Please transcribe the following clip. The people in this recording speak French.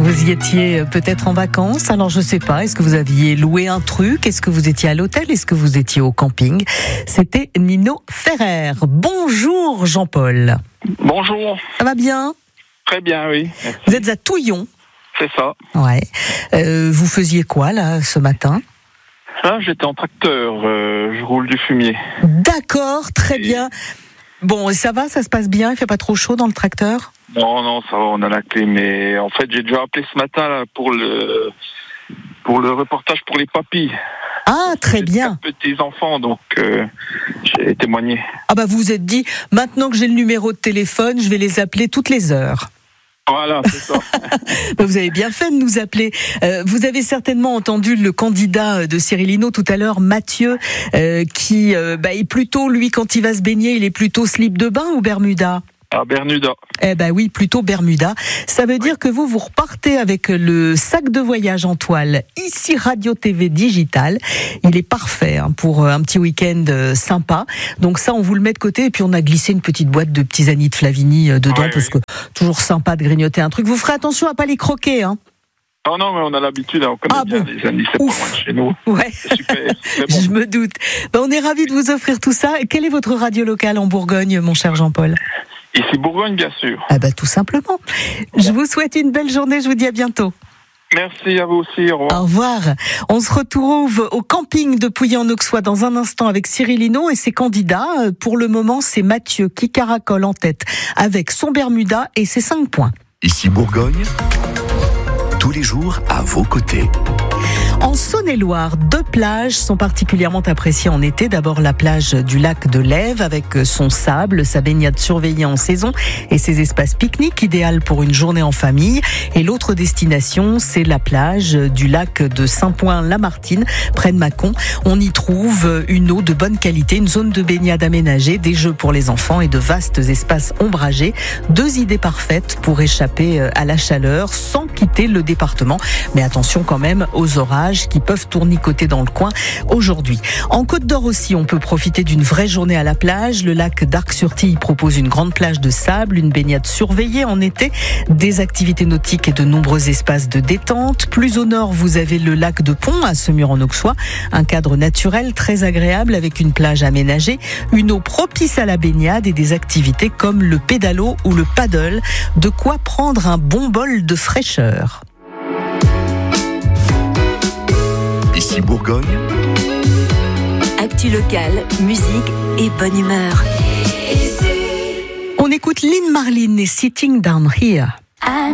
Vous y étiez peut-être en vacances, alors je sais pas, est-ce que vous aviez loué un truc, est-ce que vous étiez à l'hôtel, est-ce que vous étiez au camping? C'était Nino Ferrer. Bonjour Jean-Paul. Bonjour. Ça va bien? Très bien, oui. Merci. Vous êtes à Touillon. C'est ça. Ouais. Vous faisiez quoi là ce matin? Là, j'étais en tracteur, je roule du fumier. D'accord, très bien. Bon, ça va, ça se passe bien, il fait pas trop chaud dans le tracteur? Non, ça va, on a la clé, mais en fait, j'ai déjà appelé ce matin là, pour le reportage pour les papis. Ah, très bien. 4 petits-enfants, donc j'ai témoigné. Ah bah vous vous êtes dit, maintenant que j'ai le numéro de téléphone, je vais les appeler toutes les heures. Voilà, c'est ça. Bah vous avez bien fait de nous appeler. Vous avez certainement entendu le candidat de Cyril Hinault tout à l'heure, Mathieu, qui est plutôt, lui, quand il va se baigner, il est plutôt slip de bain ou Bermuda? À Bermuda. Eh ben oui, plutôt Bermuda. Ça veut dire que vous repartez avec le sac de voyage en toile, ici Radio TV Digital. Il est parfait pour un petit week-end sympa. Donc ça, on vous le met de côté et puis on a glissé une petite boîte de petits Annie de Flavini dedans parce que toujours sympa de grignoter un truc. Vous ferez attention à pas les croquer, hein. Oh non, mais on a l'habitude, on connaît bien les Annie, c'est pas loin de chez nous. Ouais. C'est super, c'est bon. Je me doute. On est ravis de vous offrir tout ça. Quelle est votre radio locale en Bourgogne, mon cher Jean-Paul? Ici Bourgogne, bien sûr. Tout simplement. Je vous souhaite une belle journée, je vous dis à bientôt. Merci à vous aussi, au revoir. Au revoir. On se retrouve au camping de Pouilly-en-Auxois dans un instant avec Cyril Hinault et ses candidats. Pour le moment, c'est Mathieu qui caracole en tête avec son Bermuda et ses 5 points. Ici Bourgogne, tous les jours à vos côtés. En Saône-et-Loire, 2 plages sont particulièrement appréciées en été. D'abord la plage du lac de l'Ève avec son sable, sa baignade surveillée en saison et ses espaces pique-nique idéal pour une journée en famille. Et l'autre destination, c'est la plage du lac de Saint-Point-la-Martine, près de Mâcon. On y trouve une eau de bonne qualité, une zone de baignade aménagée, des jeux pour les enfants et de vastes espaces ombragés. 2 idées parfaites pour échapper à la chaleur sans quitter le département. Mais attention quand même aux orages qui peuvent tournicoter dans le coin aujourd'hui. En Côte d'Or aussi, on peut profiter d'une vraie journée à la plage. Le lac d'Arc-sur-Tille propose une grande plage de sable, une baignade surveillée en été, des activités nautiques et de nombreux espaces de détente. Plus au nord, vous avez le lac de Pont à Semur-en-Auxois, un cadre naturel très agréable avec une plage aménagée, une eau propice à la baignade et des activités comme le pédalo ou le paddle. De quoi prendre un bon bol de fraîcheur. Ici Bourgogne, actu locale, musique et bonne humeur. On écoute Lynn Marlin et Sitting Down Here.